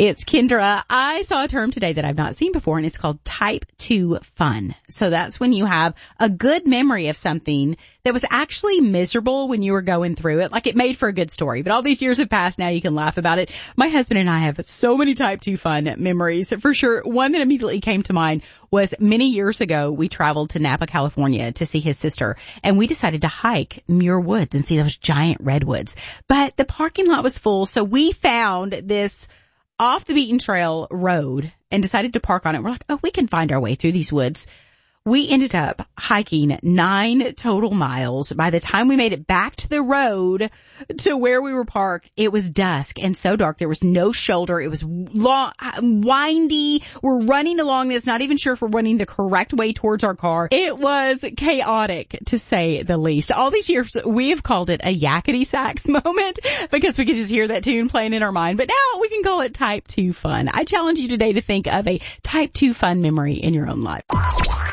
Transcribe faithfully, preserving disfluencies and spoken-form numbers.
It's Kendra. I saw a term today that I've not seen before, and it's called type two fun. So that's when you have a good memory of something that was actually miserable when you were going through it. Like, it made for a good story, but all these years have passed. Now you can laugh about it. My husband and I have so many type two fun memories. For sure, one that immediately came to mind was many years ago, we traveled to Napa, California to see his sister, and we decided to hike Muir Woods and see those giant redwoods. But the parking lot was full, so we found this off the beaten trail road and decided to park on it. We're like, oh, we can find our way through these woods. We ended up hiking nine total miles. By the time we made it back to the road to where we were parked, it was dusk and so dark. There was no shoulder. It was long, windy. We're running along this, not even sure if we're running the correct way towards our car. It was chaotic, to say the least. All these years, we have called it a yakety sax moment because we could just hear that tune playing in our mind. But now we can call it type two fun. I challenge you today to think of a type two fun memory in your own life.